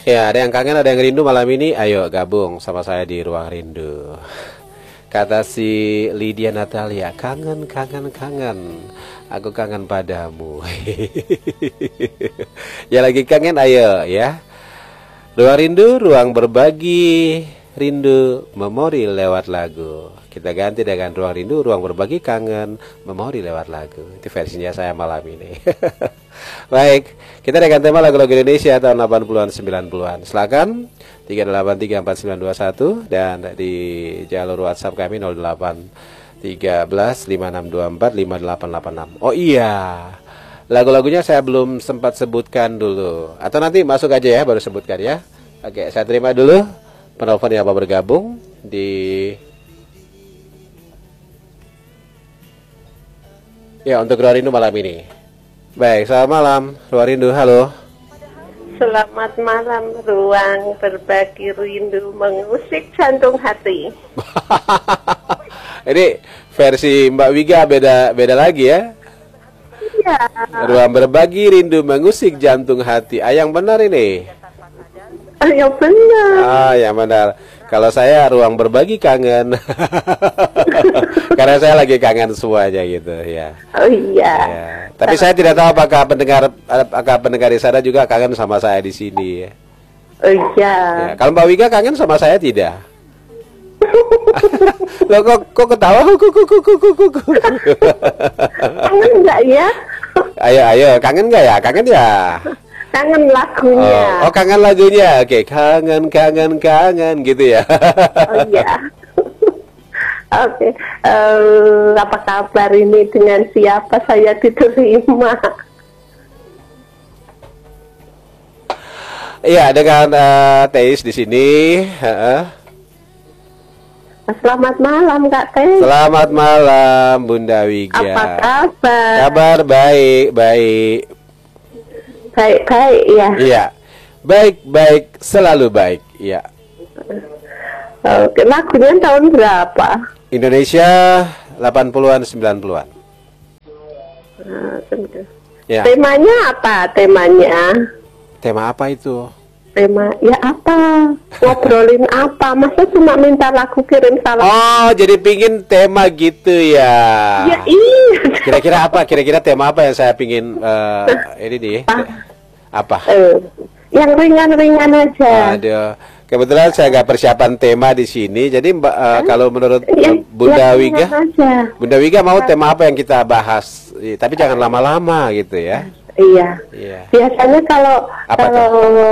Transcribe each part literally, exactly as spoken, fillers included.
Ya, ada yang kangen, ada yang rindu malam ini. Ayo gabung sama saya di Ruang Rindu. Kata si Lydia Natalia, kangen, kangen, kangen. Aku kangen padamu. Ya lagi kangen, ayo ya. Ruang Rindu, ruang berbagi rindu, memori lewat lagu. Kita ganti dengan Ruang Rindu, ruang berbagi kangen, memori lewat lagu. Itu versinya saya malam ini. Baik, kita dengan tema lagu-lagu Indonesia tahun delapan puluhan sembilan puluhan. Silakan tiga delapan tiga empat sembilan dua satu dan di jalur WhatsApp kami nol delapan tiga belas lima enam dua empat lima delapan delapan enam. Oh iya, lagu-lagunya saya belum sempat sebutkan dulu. Atau nanti masuk aja ya, baru sebutkan ya. Oke, saya terima dulu penelpon yang mau bergabung di. Ya, untuk Ruang Rindu malam ini. Baik, selamat malam Ruang Rindu, halo. Selamat malam, ruang berbagi rindu mengusik jantung hati. Ini versi Mbak Wiga beda beda lagi ya. Iya. Ruang berbagi rindu mengusik jantung hati. Ah, yang benar ini. Ah, yang benar. Ah, yang benar. Kalau saya ruang berbagi kangen. Karena saya lagi kangen semuanya gitu ya. Oh iya. Ya. Tapi saya tidak tahu apakah pendengar apakah pendengar di sana juga kangen sama saya di sini ya. Oh iya. Ya. Kalau Mbak Wiga kangen sama saya tidak? Loh, kok kok ketawa? Kok kok kok kok kok kok. Kangen nggak ya? Ayo ayo, kangen nggak ya? Kangen ya? Kangen lagunya. Oh, oh kangen lagunya. Oke, kangen kangen kangen gitu ya. Oh iya. Oke, uh, apa kabar ini, dengan siapa saya diterima? Iya, dengan uh, Teis di sini. Uh. Selamat malam Kak Teis. Selamat malam Bunda Wiga. Apa kabar? Kabar baik, baik. Baik-baik ya. Iya. Baik-baik, selalu baik, ya. Oke, lagunya tahun berapa? Indonesia delapan puluhan sembilan puluhan. Nah, Ya. temanya apa? Temanya? Tema apa itu? Tema ya apa? Ngobrolin apa? Masa cuma minta lagu kirim salam? Oh, jadi pingin tema gitu ya. Ya iya. Kira-kira apa? Kira-kira tema apa yang saya pingin uh, ini nih? Apa? Uh, yang ringan-ringan aja. Aduh. Kebetulan saya nggak persiapan tema di sini, jadi Mbak uh, kalau menurut ya, Bunda ya, Wiga, aja. Bunda Wiga mau tema apa yang kita bahas? I, tapi jangan lama-lama gitu ya. Iya. Iya. Biasanya kalau Apa kalau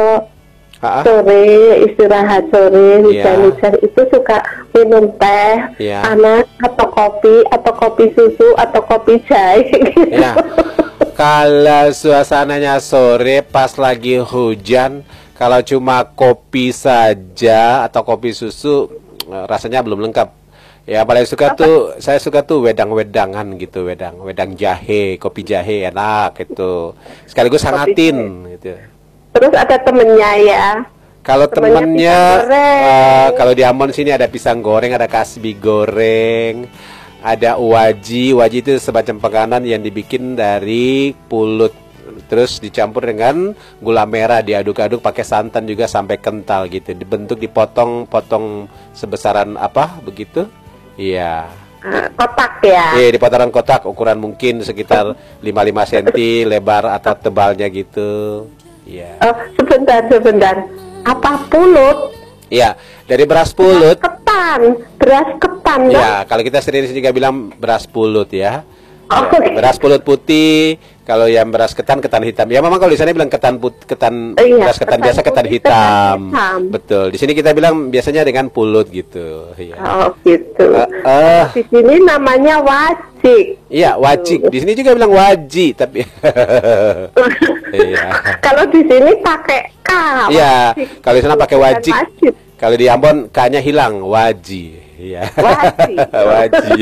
Ha-ha. sore istirahat sore hujan-hujan itu suka minum teh Iya. panas atau kopi atau kopi susu atau kopi jahe. Gitu. Ya. Kalau suasananya sore pas lagi hujan. Kalau cuma kopi saja atau kopi susu rasanya belum lengkap. Ya paling suka Apa? tuh saya suka tuh wedang-wedangan gitu, wedang wedang jahe, kopi jahe enak gitu. Sekaligus hangatin gitu. Terus ada temennya ya. Kalau Temennya temennya pisang goreng. uh, kalau di Ambon sini ada pisang goreng, ada kasbi goreng, ada uwaji. Uwaji itu semacam penganan yang dibikin dari pulut. Terus dicampur dengan gula merah, diaduk-aduk pakai santan juga sampai kental gitu. Dibentuk, dipotong-potong sebesaran apa begitu? Iya. Uh, kotak ya. Iya, di potongan kotak ukuran mungkin sekitar lima puluh lima sentimeter lebar atau tebalnya gitu. Iya. Oh, sebentar sebentar. Apa pulut? Iya, dari beras pulut. Ketan, beras ketan. Iya, kalau kita sendiri juga bilang beras pulut ya. Oh, Ya, beras pulut putih. Kalau yang beras ketan, ketan hitam. Ya memang kalau di sana bilang ketan put, ketan Iya, beras ketan, ketan biasa ketan putih, hitam. ketan hitam. Betul. Di sini kita bilang biasanya dengan pulut gitu. Iya. Oh gitu. Uh, uh, Di sini namanya wajik. Iya, wajik. Di sini juga bilang waji, tapi iya. Kalau di sini pakai K. Iya, wajik. kalau di sana pakai Bukan wajik. wajib. Kalau di Ambon K-nya hilang, waji. Iya. Waji. Waji.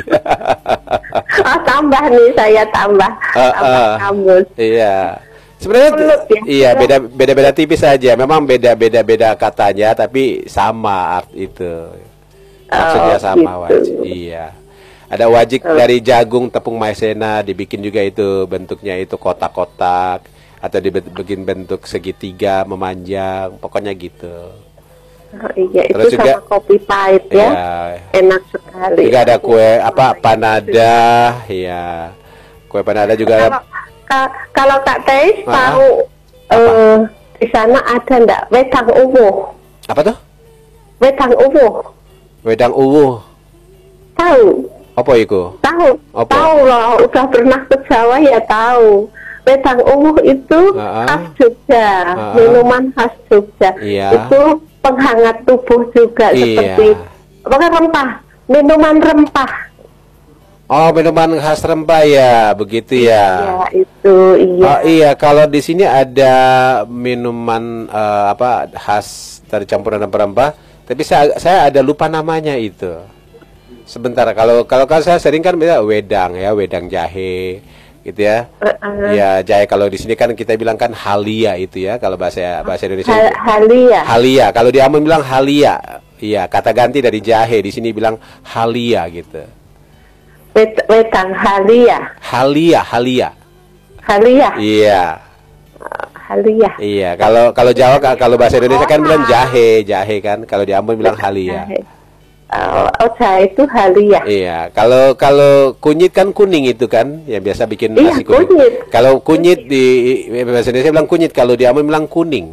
Oh, tambah nih saya tambah. Uh, tambah uh, kamus. Iya. Sebenarnya Pulut ya? iya beda beda beda tipis saja. Memang beda beda beda katanya, tapi sama art itu. Maksudnya Oh, sama gitu. wajik. Iya. Ada wajik Oh. dari jagung, tepung maizena, dibikin juga itu bentuknya itu kotak-kotak. atau dibikin bentuk segitiga memanjang, pokoknya gitu. Oh, iya, Terus itu juga, sama kopi pahit ya, ya, enak sekali. juga ada kue apa panada, ya, kue panada juga. Kalau, ka- kalau Kak Teh Ah, tahu eh, di sana ada ndak wedang uwuh? apa tuh? Wedang uwuh, Wedang uwuh, tahu? apa itu? Tahu, Apa? tahu loh, udah pernah ke Jawa ya tahu. Wedang uwuh itu Ah, khas Jogja, ah. minuman khas Jogja. Iya. Itu penghangat tubuh juga, Iya. seperti bukan rempah, minuman rempah. Oh, minuman khas rempah ya, begitu ya. Ya itu iya. Oh iya, kalau di sini ada minuman eh, apa khas dari campuran rempah-rempah, tapi saya saya ada lupa namanya itu. Sebentar, kalau kalau kan saya sering kan bilang wedang ya, wedang jahe gitu ya. Uh-uh. Ya, jahe kalau di sini kan kita bilang kan halia itu ya, kalau bahasa bahasa Indonesia. Ha- itu. halia. Halia, kalau di Ambon bilang halia. Iya, kata ganti dari jahe, di sini bilang halia gitu. Wed- wedang halia. Halia, halia. Halia. Iya. Halia. Iya, kalau kalau Jawa kalau bahasa Indonesia kan bilang jahe, jahe kan. Kalau di Ambon bilang halia. Jahe. Oh, oh, jahe itu halia. Iya, kalau kalau kunyit kan kuning itu kan, yang biasa bikin Iya, nasi kuning. kunyit. Kalau kunyit di bahasa Indonesia bilang kunyit, kalau di Ambon bilang kuning.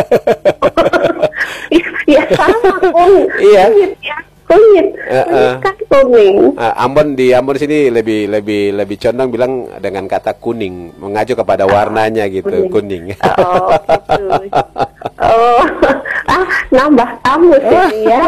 Ya sama kunyit. Iya. Kunyit ya. Kunyit. Uh, uh. Kunyit kan kuning. Ah, Ambon di Ambon sini lebih lebih lebih condong bilang dengan kata kuning, mengacu kepada warnanya gitu, kuning. Oh, gitu. Oh, ah, nambah kamus ini ya.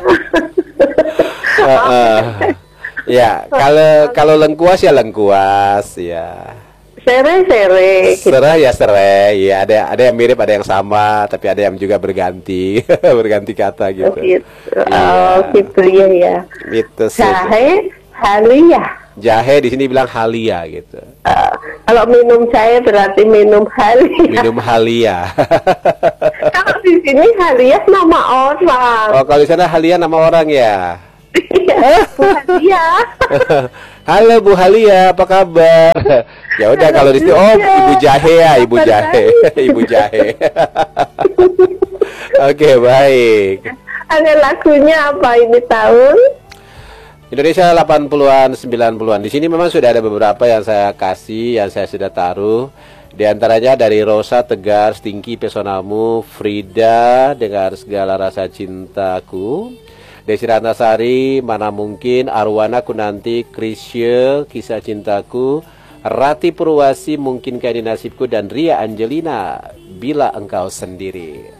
Uh, uh. Ya, kalau kalau lengkuas ya lengkuas ya. Sere-sere. Gitu. Serai ya serai, ya ada ada yang mirip, ada yang sama, tapi ada yang juga berganti, berganti kata gitu. Oh, gitu. Iya. Oh, gitu ya ya. Gitu sih. Jahe halia. Jahe di sini bilang halia gitu. Uh, kalau minum jahe berarti minum halia. Minum halia. Kalau di sini halia nama orang. Oh, kalau di sana halia nama orang ya. Iya, bukan dia. Halo Bu Halia, apa kabar? Ya udah, kalau di sini oh Ibu Jahe ya, Ibu Jahe, Ibu Jahe. Oke, baik. Ada lagunya apa ini tahun? Indonesia delapan puluhan, sembilan puluhan. Di sini memang sudah ada beberapa yang saya kasih, yang saya sudah taruh. Di antaranya dari Rosa, Tegar, Stinky, Pesonamu, Frida, Dengar Segala Rasa Cintaku, Desi Ratnasari, Mana Mungkin, Arwana Kunanti, Krisye, Kisah Cintaku, Rati Purwasi, Mungkinkah Ini Nasibku, dan Ria Angelina, Bila Engkau Sendiri.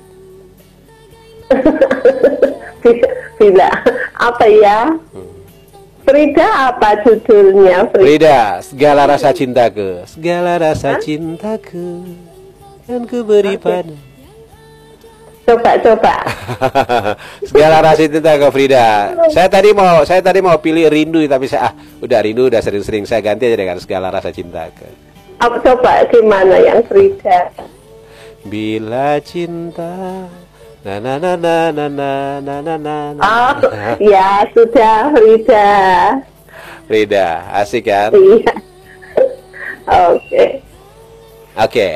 Bila apa ya? Frida apa judulnya? Frida, Frida, Segala Rasa Cintaku, segala rasa cintaku yang ku beri pada. Coba-coba. Segala rasa cinta ke Frida. Saya tadi mau saya tadi mau pilih Rindu, tapi saya ah, udah Rindu udah sering-sering, saya ganti aja dengan Segala Rasa Cinta ke. Apa coba gimana yang Frida? Bila cinta na na na na na na na na na. Oh, ya sudah Frida. Frida, asik kan? Iya. Oke. Oke.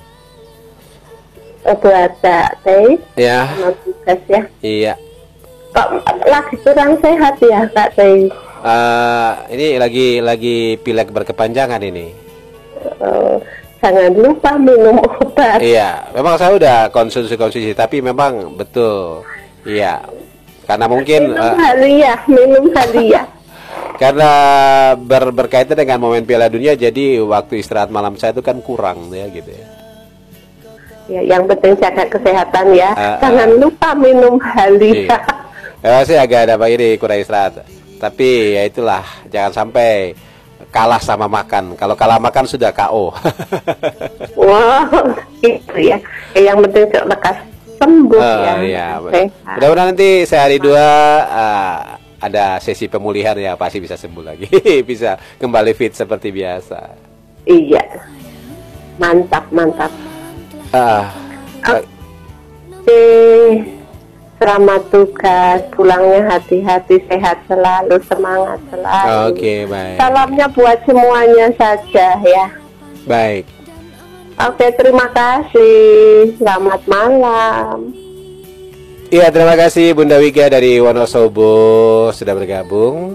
Buat Kak Teh, Ya. sama tugas ya. Iya. Kok lagi kurang sehat ya Kak Teh? Uh, ini lagi lagi pilek berkepanjangan ini. Uh, jangan lupa minum obat. Iya, memang saya udah konsumsi-konsumsi, tapi memang betul. Iya. Karena mungkin Minum uh, halia, minum halia. karena ber, berkaitan dengan momen Piala Dunia, jadi waktu istirahat malam saya itu kan kurang ya gitu ya. Ya, yang penting jaga kesehatan ya. Uh, uh. Jangan lupa minum halia. Iya. Memang sih agak ada apa ini kurang istirahat. Tapi ya itulah, jangan sampai kalah sama makan. Kalau kalah makan sudah K O. Wow, itu ya. Ya, yang penting lekas sembuh Oh, ya. iya. Sehat. Mudah-mudahan nanti sehari dua uh, ada sesi pemulihan ya, pasti bisa sembuh lagi. Bisa kembali fit seperti biasa. Iya. Mantap, mantap. Ah, Oke. Selamat tugas, pulangnya hati-hati, sehat selalu, semangat selalu. Oke, baik. Salamnya buat semuanya saja ya. Baik. Oke, terima kasih. Selamat malam. Iya, terima kasih Bunda Wiga dari Wonosobo sudah bergabung.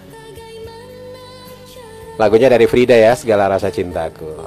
Lagunya dari Frida ya, Segala Rasa Cintaku.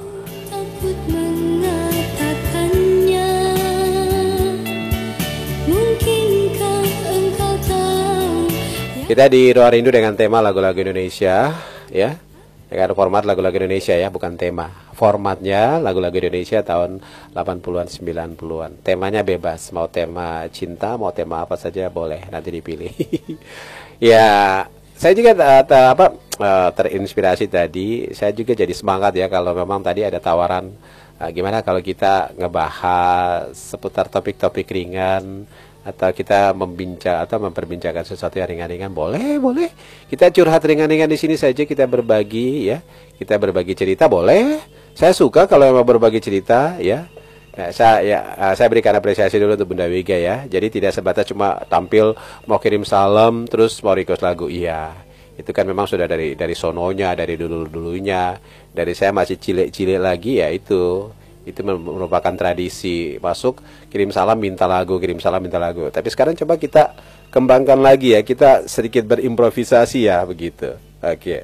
Kita di Ruang Rindu dengan tema lagu-lagu Indonesia, ya, dengan format lagu-lagu Indonesia ya, bukan tema. Formatnya lagu-lagu Indonesia tahun delapan puluhan, sembilan puluhan. Temanya bebas, mau tema cinta, mau tema apa saja boleh, nanti dipilih. Ya, saya juga uh, ter, apa, uh, terinspirasi tadi. Saya juga jadi semangat ya kalau memang tadi ada tawaran. Uh, gimana kalau kita ngebahas seputar topik-topik ringan, atau kita membincang atau memperbincangkan sesuatu yang ringan-ringan, boleh, boleh. Kita curhat ringan-ringan di sini saja, kita berbagi ya. Kita berbagi cerita boleh. Saya suka kalau memang berbagi cerita ya. Nah, saya ya saya berikan apresiasi dulu untuk Bunda Wiga ya. Jadi tidak sebatas cuma tampil mau kirim salam terus mau request lagu. Iya. Itu kan memang sudah dari dari sononya, dari dulu-dulunya. Dari saya masih cilik-cilik lagi ya itu. Itu merupakan tradisi, masuk kirim salam minta lagu, kirim salam minta lagu. Tapi sekarang coba kita kembangkan lagi ya, kita sedikit berimprovisasi ya begitu. Oke.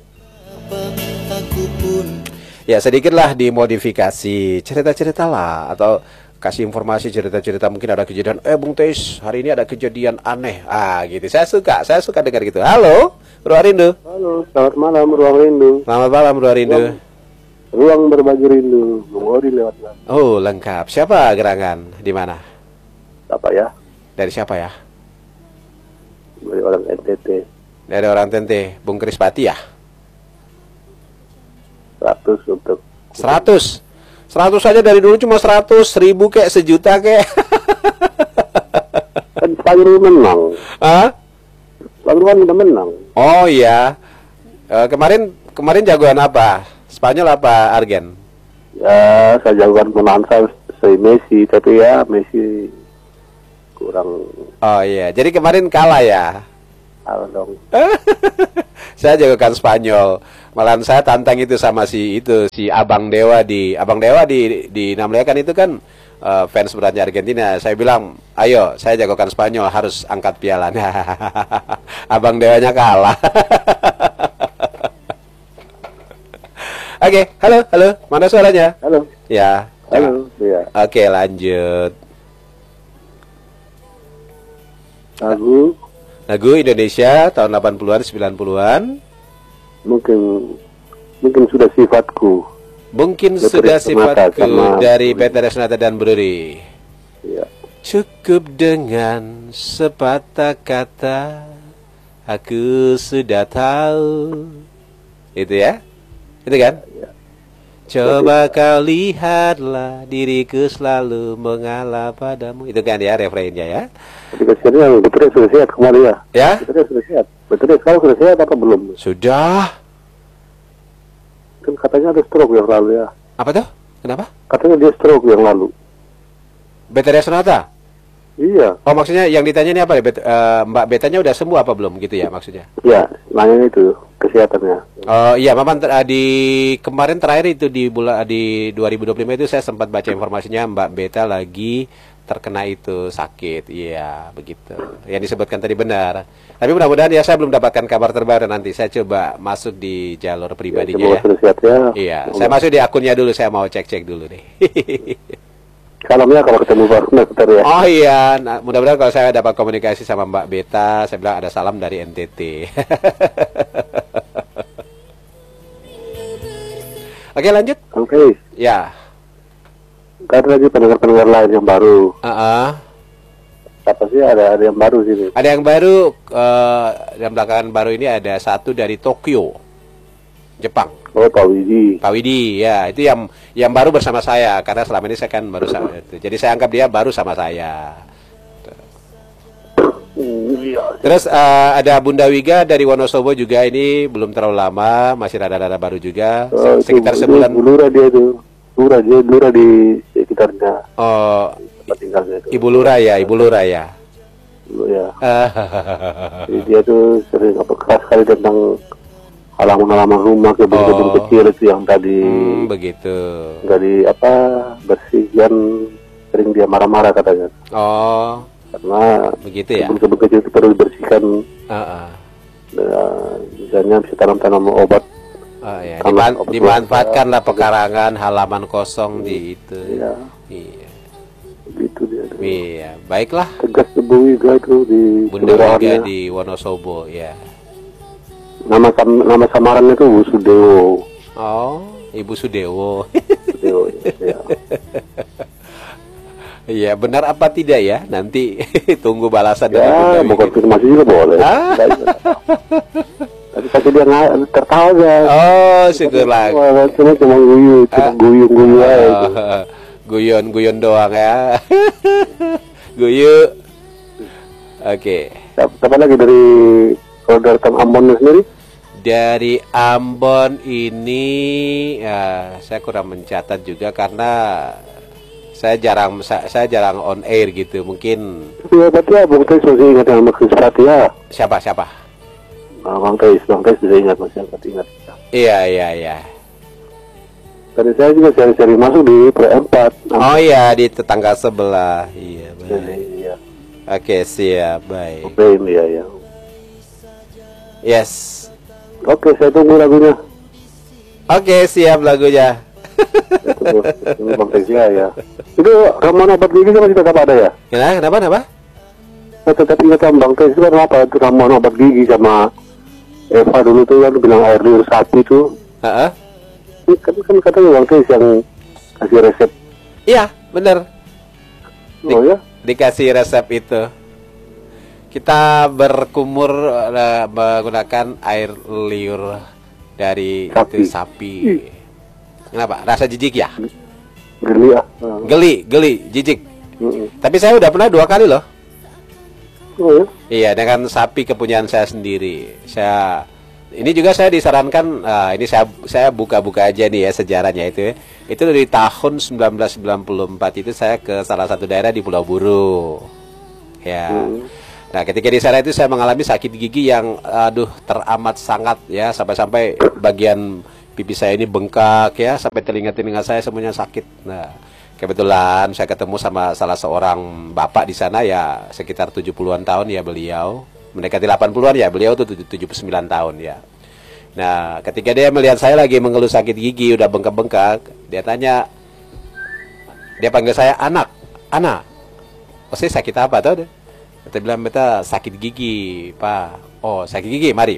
Ya sedikitlah dimodifikasi, cerita-cerita lah, atau kasih informasi cerita-cerita, mungkin ada kejadian, eh Bung Teis hari ini ada kejadian aneh, ah gitu. Saya suka, saya suka dengar gitu. Halo, Ruang Rindu. Halo, selamat malam Ruang Rindu. Selamat malam Ruang Rindu. Ruang, ruang berbagi rindu, Memori lewat lagu. Oh lengkap. Siapa gerangan? Di mana? Apa ya? Dari siapa ya? Dari orang N T T. Dari orang N T T, Bung Krispati ya? Seratus untuk. Seratus. Seratus saja dari dulu cuma seratus, seribu kek, sejuta kek. Kan Spanyol menang. Hah? Spanyol kan udah menang. Oh iya. E, kemarin kemarin jagoan apa? Spanyol apa Argen? Ya, saya jagoan menahan saya si Messi, tapi ya Messi kurang. Oh iya, jadi kemarin kalah ya? Kalah dong. Saya jagokan Spanyol. Malahan saya tantang itu sama si itu si Abang Dewa di Abang Dewa di di Namlia kan itu kan uh, fans beratnya Argentina. Saya bilang, ayo saya jagokan Spanyol harus angkat piala. Abang Dewanya kalah. Oke, okay, halo, halo, mana suaranya? Halo. Ya. Halo. Ya. Oke, okay, lanjut. Lagu. Lagu Indonesia tahun delapan puluhan, sembilan puluhan. Mungkin mungkin sudah sifatku. Mungkin Betul, sudah Sonata sifatku sama dari Bruri. Betadine Sonata dan Bruri. Ya. Cukup dengan sepatah kata, aku sudah tahu. Itu ya? Itu kan? Ya. Coba kau lihatlah, diriku selalu mengalah padamu. Itu kan ya refrainnya ya? Tapi kasihannya yang betul sudah sehat kembali ya. Ya? Betul sudah sehat. Betul sekarang sudah sehat apa belum? Sudah. Kan katanya ada stroke yang lalu ya. Apa tuh? Kenapa? Katanya dia stroke yang lalu. Betadine Sonata? Iya. Oh maksudnya yang ditanya ini apa? Bet, uh, Mbak Betanya udah sembuh apa belum gitu ya maksudnya? Ya, nanya itu kesehatannya. Oh iya, Maman ter- di kemarin terakhir itu di bulan di dua ribu dua puluh lima itu saya sempat baca informasinya Mbak Beta lagi terkena itu sakit. Iya, begitu. Yang disebutkan tadi benar. Tapi mudah-mudahan ya saya belum dapatkan kabar terbaru, nanti saya coba masuk di jalur pribadinya ya. Ya, sudah sehat ya. Iya, saya masuk di akunnya dulu, saya mau cek-cek dulu deh. Salamnya kalau ketemu Pak Dokter ya. Oh iya, nah, mudah-mudahan kalau saya dapat komunikasi sama Mbak Beta, saya bilang ada salam dari N T T. Oke lanjut. Oke. Ya. Kan lagi pendengar-pendengar lain yang baru. Uh-uh. Apa sih ada ada yang baru sini? Ada yang baru, uh, yang belakangan baru ini ada satu dari Tokyo, Jepang. Oh, Pak Widi. Pak Widi, ya itu yang yang baru bersama saya karena selama ini saya kan baru sama itu. Jadi saya anggap dia baru sama saya. Iya. Terus uh, ada Bunda Wiga dari Wonosobo juga, ini belum terlalu lama, masih rada-rada baru juga, Oh, Se- sekitar itu, sebulan. Itu, Lura dia itu. Lura dia, Lura di sekitarnya Oh, tempat tinggalnya itu. Ibu Lura ya, Ibu Lura ya. Ya. Jadi dia tuh sering apa keras sekali tentang halaman-halaman rumah, kebun-kebun Oh. kecil itu yang tadi Hmm, begitu. nggak di apa bersihkan, sering dia marah-marah katanya. Oh, Karena begitu ya. kebun-kebun kecil itu perlu dibersihkan, Heeh. eh, misalnya bisa tanam-tanam obat. Oh, ya. Kalau Diman- obat dimanfaatkanlah keluarga, pekarangan halaman kosong di itu. Iya, Iya. begitu dia. Iya, baiklah. Tegas Bu Wiga itu di Bunda Wiga kelurahannya. di Wonosobo, ya. Nama sam- nama samarannya itu Bu Sudewo. Oh, Ibu Sudewo. Sudewo, ya. Iya, benar apa tidak ya? Nanti tunggu balasan dari Ya, Bunda mau Wiga. konfirmasi juga boleh. Ah. Tapi tadi dia nggak tertawa aja. Oh, syukurlah. Wah, cuma cuma guyu, cuma Ah. guyung-guyu aja. Oh, guyon-guyon doang ya. Guyu. Oke. Siapa lagi dari kalau dari Kang Ambon sendiri? Dari Ambon ini ya, saya kurang mencatat juga karena saya jarang sa- saya jarang on air gitu. Mungkin Ya, berarti ya Bang Tais masih ingat yang Mas Krispati ya. siapa siapa? Nah, Bang Tais, Bang Tais sudah ingat, masih ingat ingat. Iya iya iya. Tadi saya juga seri-seri masuk di pre empat. Oh iya, di tetangga sebelah. Iya, baik. Iya. Oke, siap, baik. Oke, ini ya, ya. Yes. Oke, saya tunggu lagunya. Oke, siap lagunya. Saya tunggu. Ini Bang Tais ya, ya. Itu ramuan obat gigi kan masih tetap ada ya? Kenapa? Kenapa? Kenapa? Saya tetap ingat sama Bang Tais itu kan apa? Itu ramuan obat gigi sama Eva dulu tuh kan bilang air liur sapi tuh. Heeh. Ini kan, kan katanya Bang Tais yang kasih resep. Iya, bener. Oh ya? Dikasih resep itu. Kita berkumur eh, menggunakan air liur dari Sapi. itu sapi. Kenapa? Rasa jijik ya? Geli ah. Ah. Geli, geli, jijik. Mm-mm. Tapi saya udah pernah dua kali loh. Oh ya? Iya, dengan sapi kepunyaan saya sendiri. Saya ini juga saya disarankan. ah, ini saya saya buka-buka aja nih ya sejarahnya itu. Ya. Itu dari tahun seribu sembilan ratus sembilan puluh empat itu saya ke salah satu daerah di Pulau Buru. Ya. Hmm. Nah, ketika di sana itu saya mengalami sakit gigi yang aduh teramat sangat ya, sampai-sampai bagian pipi saya ini bengkak ya, sampai telinga-telinga saya semuanya sakit. Nah, kebetulan saya ketemu sama salah seorang bapak di sana ya, sekitar tujuh puluhan tahun ya beliau. Mendekati delapan puluhan ya, beliau tuh tujuh puluh sembilan tahun ya. Nah, ketika dia melihat saya lagi mengeluh sakit gigi udah bengkak-bengkak, dia tanya, dia panggil saya anak, anak. Oh, saya sakit apa tau deh? Kita bilang beta sakit gigi, Pak. Oh, sakit gigi, mari.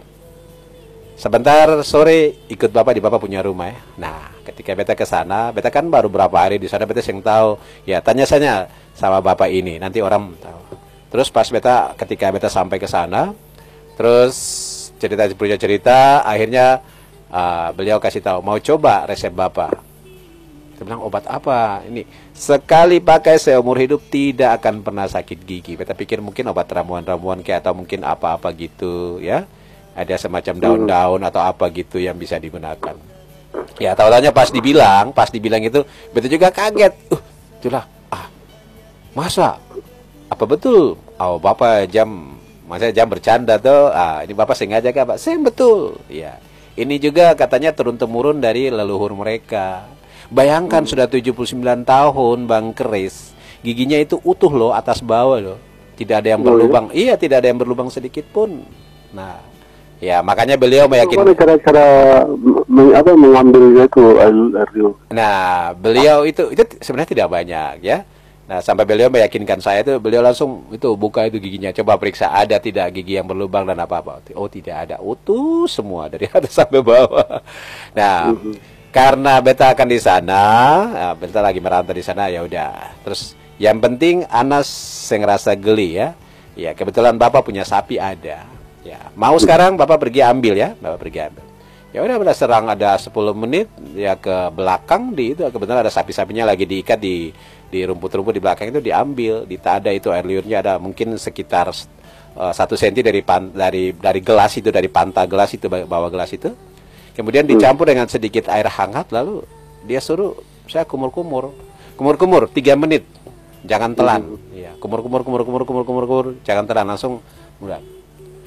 Sebentar sore ikut Bapak di Bapak punya rumah ya. Nah, ketika beta ke sana, beta kan baru berapa hari di sana, beta yang tahu. Ya, tanya saja sama Bapak ini, nanti orang tahu. Terus pas beta ketika beta sampai ke sana, terus cerita punya cerita, akhirnya uh, beliau kasih tahu mau coba resep Bapak. Saya bilang obat apa ini? Sekali pakai seumur hidup tidak akan pernah sakit gigi. Beta pikir mungkin obat ramuan-ramuan kayak atau mungkin apa-apa gitu ya. Ada semacam daun-daun atau apa gitu yang bisa digunakan. Ya tahu-tahunya pas dibilang, pas dibilang itu, beta juga kaget. Uh, itulah ah masa apa betul? Oh bapak jam, masa jam bercanda tuh? Ah ini bapak sengaja kah pak? Saya betul. Ya ini juga katanya turun-temurun dari leluhur mereka. Bayangkan hmm. sudah tujuh puluh sembilan tahun Bang Kris, giginya itu utuh loh atas bawah loh. Tidak ada yang berlubang. Oh, iya? Iya, tidak ada yang berlubang sedikit pun. Nah, ya makanya beliau meyakinkan. Bagaimana cara-cara meng, apa mengambilnya itu air liur? Nah, beliau itu itu sebenarnya tidak banyak ya. Nah, sampai beliau meyakinkan saya itu, beliau langsung itu buka itu giginya, coba periksa ada tidak gigi yang berlubang dan apa-apa. Oh, tidak ada, utuh semua dari atas sampai bawah. Nah, mm-hmm. karena beta akan di sana, nah, beta lagi merantau di sana ya udah. Terus yang penting Anas yang ngerasa geli ya. Ya kebetulan bapak punya sapi ada. Ya mau sekarang bapak pergi ambil ya, bapak pergi ambil. Ya udah udah serang ada sepuluh menit ya ke belakang di itu kebetulan ada sapi-sapinya lagi diikat di di rumput-rumput di belakang itu diambil, dita ada itu air liurnya ada mungkin sekitar uh, satu senti dari pan, dari dari gelas itu dari pantai gelas itu bawah gelas itu. Kemudian dicampur dengan sedikit air hangat, lalu dia suruh saya kumur-kumur, kumur-kumur tiga menit, jangan telan, ya kumur-kumur, kumur-kumur, kumur-kumur, kumur, jangan telan langsung, udah.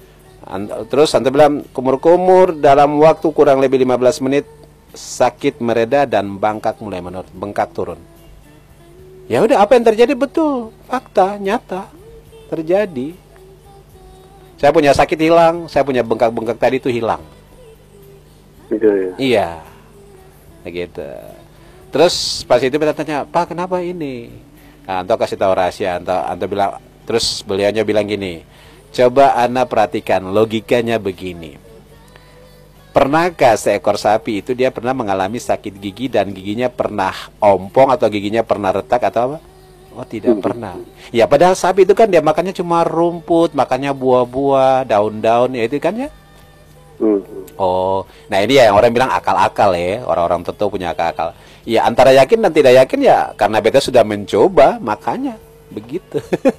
An- terus Anda bilang kumur-kumur dalam waktu kurang lebih lima belas menit sakit mereda dan bengkak mulai menurun, bengkak turun. Ya udah, apa yang terjadi betul, fakta nyata terjadi. Saya punya sakit hilang, saya punya bengkak-bengkak tadi itu hilang. Gitu ya. Iya, gitu. Terus pas itu kita tanya, Pak kenapa ini? Nah, Anto kasih tahu rahasia. Anto, Anto bilang, terus beliaunya bilang gini, coba Anda perhatikan logikanya begini. Pernahkah seekor sapi itu dia pernah mengalami sakit gigi dan giginya pernah ompong atau giginya pernah retak atau apa? Oh tidak hmm. pernah. Ya padahal sapi itu kan dia makannya cuma rumput, makannya buah-buah, daun-daun, ya itu kan ya. Hmm. Oh, nah ini ya yang orang bilang akal-akal ya, orang-orang tertentu punya akal-akal. Ya antara yakin dan tidak yakin ya, karena beta sudah mencoba, makanya begitu.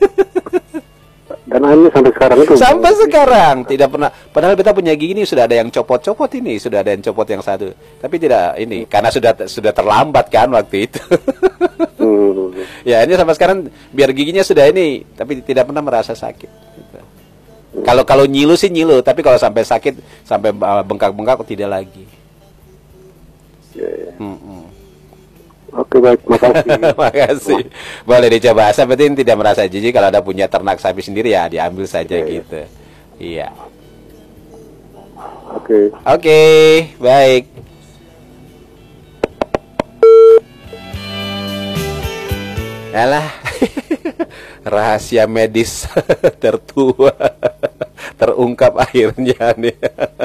Dan akhirnya sampai sekarang itu. Sampai sekarang tidak pernah. Padahal beta punya gigi ini sudah ada yang copot-copot ini, sudah ada yang copot yang satu. Tapi tidak ini, karena sudah sudah terlambat kan waktu itu. Hmm. Ya ini sampai sekarang biar giginya sudah ini, tapi tidak pernah merasa sakit. Gitu. Hmm. Kalau kalau nyilu sih nyilu, tapi kalau sampai sakit, sampai bengkak-bengkak tidak lagi. Ya, ya. Hmm, hmm. Oke baik, makasih. Makasih. Boleh dicoba. Asal penting tidak merasa jijik. Kalau ada punya ternak sapi sendiri ya diambil saja ya, gitu. Ya. Iya. Oke. Oke, baik. Yalah. Rahasia medis tertua terungkap akhirnya nih.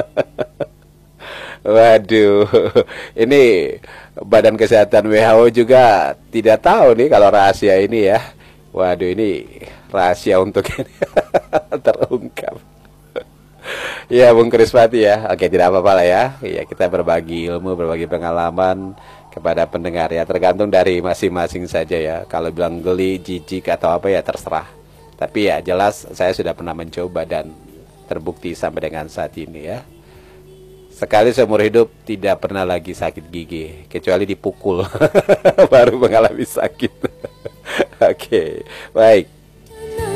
Waduh, ini Badan Kesehatan W H O juga tidak tahu nih kalau rahasia ini ya. Waduh, ini rahasia untuk ini terungkap. Ya, Bung Krispati ya. Oke, tidak apa-apa lah ya. Ya, kita berbagi ilmu, berbagi pengalaman kepada pendengar ya. Tergantung dari masing-masing saja ya. Kalau bilang geli, jijik atau apa ya terserah. Tapi ya jelas saya sudah pernah mencoba dan terbukti sampai dengan saat ini ya. Sekali seumur hidup tidak pernah lagi sakit gigi, kecuali dipukul baru mengalami sakit. Oke, baik.